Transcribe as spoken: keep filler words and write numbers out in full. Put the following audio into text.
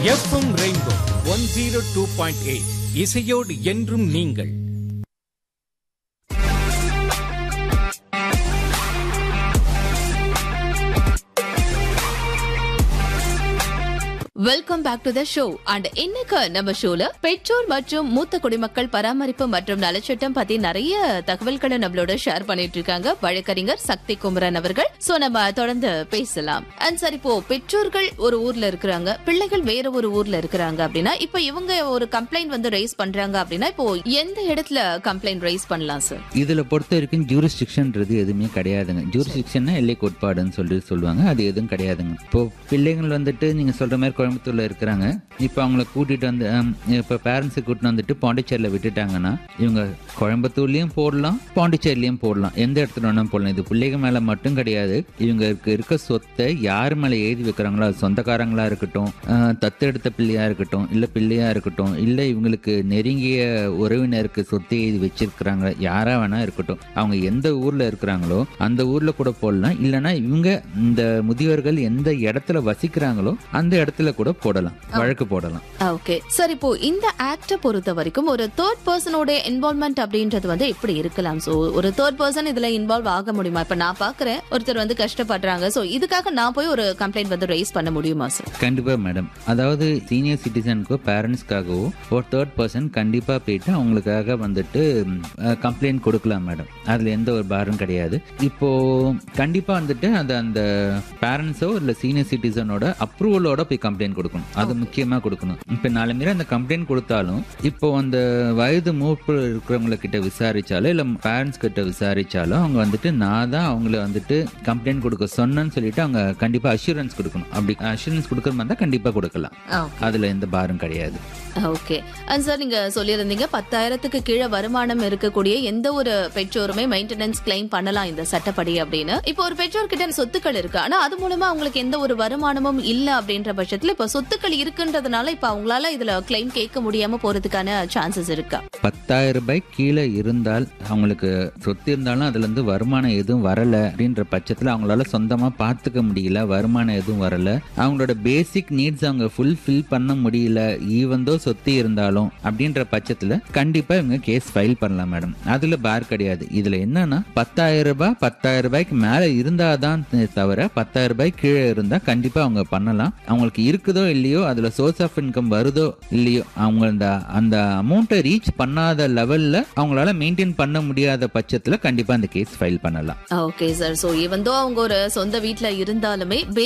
FM rainbow one zero two point eight இசையோடு என்றும் நீங்கள். Welcome back to the show. And இன்னைக்கு நம்ம ஷோல பெற்றோர் மற்றும் மூத்த குடிமக்கள் பராமரிப்பு மற்றும் நலச்சட்டம் பத்தி நிறைய தகவல்களை நம்மளோட ஷேர் பண்ணிட்டு இருக்காங்க வழக்கறிஞர் சக்தி குமரன் அவர்கள். சோ நம்ம தொடர்ந்து பேசலாம். அண்ட் சார், இப்போ பெற்றோர்கள் ஒரு ஊர்ல இருக்கிறாங்க, பிள்ளைகள் வேற ஒரு ஊர்ல இருக்கிறாங்க அப்படின்னா, இப்ப இவங்க ஒரு கம்ப்ளைண்ட் வந்து ரைஸ் பண்றாங்க அப்படின்னா, இப்போ எந்த இடத்துல கம்ப்ளைண்ட் ரைஸ் பண்ணலாம் சார்? இதுல பொறுத்த வரைக்கும் ஜூரிஸ்டிக்ஷன்ன்றது எதுவுமே கிடையாதுங்க. ஜூரிஸ்டிக்ஷன்னா எல்லை கோட்பாடுன்னு சொல்லி சொல்லுவாங்க, அது எதுவும் கிடையாதுங்க. இப்போ பிள்ளைகள் வந்துட்டு நீங்க சொல்ற மாதிரி கோயம்புத்தூர்ல இருக்கிறாங்க, இப்போ அவங்கள கூட்டிட்டு வந்து இப்போ பேரண்ட்ஸை கூட்டிட்டு வந்துட்டு பாண்டிச்சேரியில விட்டுட்டாங்கன்னா, இவங்க கோயம்புத்தூர்லயும் போடலாம், பாண்டிச்சேரியிலயும் போடலாம், எந்த இடத்துல வேணா போடலாம். இது பிள்ளைகள் மேல மட்டும் கிடையாது. இவங்க இருக்க சொத்தை யார் மேல எழுதி வைக்கிறாங்களோ, அது சொந்தக்காரங்களா இருக்கட்டும், தத்தெடுத்த பிள்ளையா இருக்கட்டும், இல்ல பிள்ளையா இருக்கட்டும், இல்ல இவங்களுக்கு நெருங்கிய உறவினருக்கு சொத்தை எழுதி வச்சிருக்கிறாங்க, யாரா வேணா இருக்கட்டும், அவங்க எந்த ஊர்ல இருக்கிறாங்களோ அந்த ஊர்ல கூட போடலாம். இல்லைன்னா இவங்க இந்த முதியோர்கள் எந்த இடத்துல வசிக்கிறாங்களோ அந்த இடத்துல கூட போடலாம், வழக்கு போடலாம். ஓகே சார், இப்போ இந்த ஆக்ட பொறுத்த வரைக்கும் ஒரு தேர்ட் பர்சனோட இன்வால்வ்மெண்ட் அப்படின்றது வந்து எப்படி இருக்கலாம்? சோ ஒரு தேர்ட் பர்சன் இதுல இன்வால்வ் ஆக முடியுமா? இப்ப நான் பாக்குறேன் ஒருத்தர் வந்து கஷ்டப்படுறாங்க, சோ இதுக்காக நான் போய் ஒரு கம்ப்ளைண்ட் வந்து ரைஸ் பண்ண முடியுமா சார்? கண்டிப்பா மேடம். அதாவது சீனியர் சிட்டிசனுக்கோ பேரண்ட்ஸ்க்காகவோ ஒரு தேர்ட் பர்சன் கண்டிப்பா போயிட்டு அவங்களுக்காக வந்துட்டு கம்ப்ளைண்ட் கொடுக்கலாம் மேடம். அதுல எந்த ஒரு பாரம் கிடையாது. இப்போ கண்டிப்பா வந்துட்டு அந்த அந்த பேரண்ட்ஸோ இல்ல சீனியர் சிட்டிசனோட அப்ரூவலோட போய் கம்ப்ளைண்ட் கொடுக்கணும். அது முக்கியமா கொடுக்கணும். இப்ப நாலு மீறி அந்த கம்ப்ளைண்ட் கொடுத்தாலும் இப்போ அந்த வயது மூப்பு இருக்கிறவங்க கிட்ட விசாரிச்சாலும் இல்ல பேரண்ட்ஸ் கிட்ட விசாரிச்சாலும் அவங்க வந்துட்டு நான் தான் அவங்கள வந்துட்டு கம்ப்ளைண்ட் கொடுக்க சொன்னேன்னு சொல்லிட்டு அவங்க கண்டிப்பா அஷூரன்ஸ் கொடுக்கணும். அப்படி அஷூரன்ஸ் கொடுக்கற மாதிரி தான் கண்டிப்பா கொடுக்கலாம். அதுல எந்த பாரம் கிடையாது. ஓகே. அண்ட் சார், நீங்க சொல்லியிருந்தீங்க பத்தாயிரத்துக்கு கீழே வருமானம் இருக்கக்கூடிய எந்த ஒரு பெற்றோருமே மெயின்டெனன்ஸ் கிளைம் பண்ணலாம் இந்த சட்டப்படி அப்படின்னு. இப்போ ஒரு பெற்றோர் கிட்ட சொத்துக்கள் இருக்கு, ஆனா அது மூலமா அவங்களுக்கு எந்த ஒரு வருமானமும் இல்ல அப்படின்ற பட்சத்துல இப்ப சொத்துக்கள் இருக்குன்றதுனால இப்ப அவங்களால இதுல கிளைம் கேட்க முடியாம போறதுக்கான சான்சஸ் இருக்கா? பத்தாயிரம் ரூபாய் கீழே இருந்தால் அவங்களுக்கு சொத்து இருந்தாலும் அதுல இருந்து வருமானம் எதுவும் வரல அப்படின்ற பட்சத்துல அவங்களால சொந்தமா பாத்துக்க முடியல, வருமானம் எதுவும் வரல, அவங்களோட பேசிக் நீட்ஸ் அவங்க ஃபுல்ஃபில் பண்ண முடியல, ஈவந்தோ சொத்து இருந்தாலும் அப்படின்ற பட்சத்துல கண்டிப்பா இவங்க கேஸ் ஃபைல் பண்ணலாம் மேடம். அதுல பார் கிடையாது. இதுல என்னன்னா பத்தாயிரம் ரூபாய் பத்தாயிரம் ரூபாய்க்கு மேல இருந்தாதான் தவிர பத்தாயிரம் ரூபாய் கீழே இருந்தா கண்டிப்பா அவங்க பண்ணலாம். அவங்களுக்கு இருக்குதோ இல்லையோ, அதுல சோர்ஸ் ஆஃப் இன்கம் வருதோ இல்லையோ, அவங்க அந்த அந்த அமௌண்ட்டை ரீச் பண்ணாத லெவல்ல அவங்களால மெயின்டைன் பண்ண முடியாத பட்சத்துல கண்டிப்பா அந்த கேஸ் ஃபைல் பண்ணலாம். Okay sir. So even though அவங்க ஒரு சொந்த வீட்ல இருந்தாலுமே